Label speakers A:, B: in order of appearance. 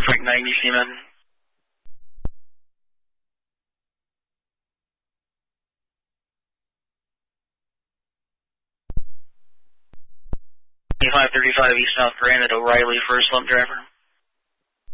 A: Perfect 90 Seaman. 2535 eastbound Granite, O'Reilly, first slump driver.